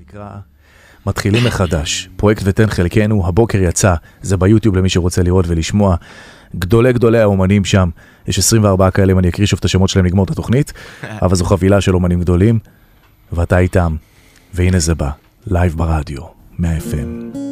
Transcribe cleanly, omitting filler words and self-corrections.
נקרא מתחילים מחדש, פרויקט ותן חלקנו, הבוקר יצא, זה ביוטיוב למי שרוצה לראות ולשמוע, גדולי האומנים שם, יש 24 כאלה, אני אקריא שוב את השמות שלהם לגמור את התוכנית, אבל זו חבילה של אומנים גדולים, ואתה איתם, והנה זה בא, לייב ברדיו, 100 FM.